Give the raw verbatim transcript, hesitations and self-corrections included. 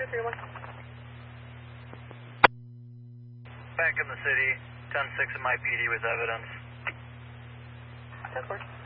two three one. Back in the city, ten six in my P D with evidence. ten four.